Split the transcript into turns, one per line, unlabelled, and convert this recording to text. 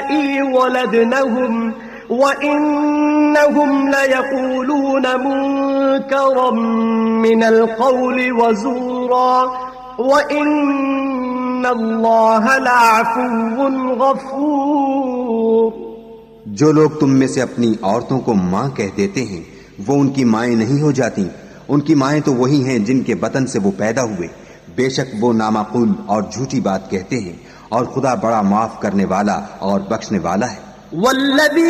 निसाई वलदनहुम व इन्नहुम लयक़ूलून मुनकरम मिनल क़ौलि व ज़ूरा व इन्नल्लाह लअफ़ुव्वुन ग़फ़ूर।
जो लोग तुम में से अपनी औरतों को मां कह देते हैं वो उनकी माएं नहीं हो जाती। उनकी माएं तो वही हैं जिनके बतन से वो पैदा हुए। बेशक वो नामाकूल और झूठी बात कहते हैं और खुदा बड़ा माफ करने वाला और बख्शने वाला है।